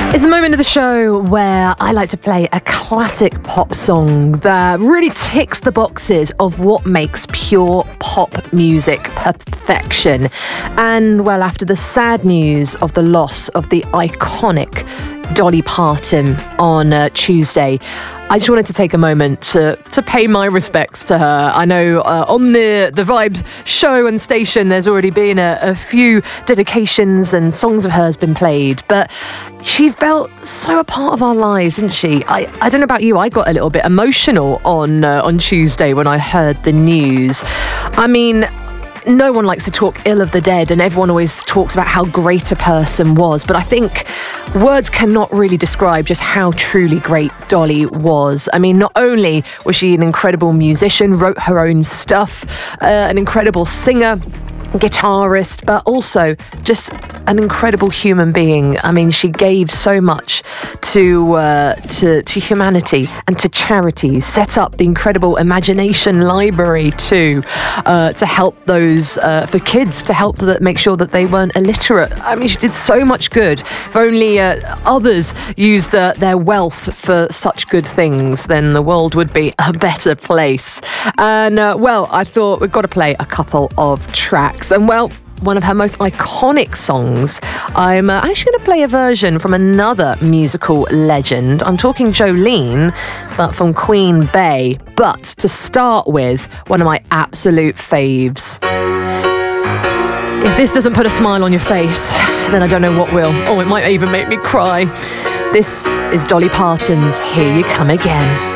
It's the moment of the show where I like to play a classic pop song that really ticks the boxes of what makes pure pop music perfection. And, well, after the sad news of the loss of the iconic Dolly Parton on Tuesday, I just wanted to take a moment to pay my respects to her. I know on the Vibes show and station there's already been a few dedications and songs of hers been played, but she felt so a part of our lives, didn't she? I don't know about you, I got a little bit emotional on Tuesday when I heard the news. I mean, no one likes to talk ill of the dead, and everyone always talks about how great a person was, but I think words cannot really describe just how truly great Dolly was. I mean, not only was she an incredible musician, wrote her own stuff, an incredible singer, guitarist, but also just an incredible human being. I mean, she gave so much to humanity and to charities, set up the incredible Imagination Library too, to help those, for kids, to help make sure that they weren't illiterate. I mean, she did so much good. If only others used their wealth for such good things, then the world would be a better place. And, well, I thought we've got to play a couple of tracks. And, well, one of her most iconic songs, I'm actually going to play a version from another musical legend. I'm talking Jolene, but from Queen Bey. But to start with, one of my absolute faves. If this doesn't put a smile on your face, then I don't know what will. Oh, it might even make me cry. This is Dolly Parton's Here You Come Again.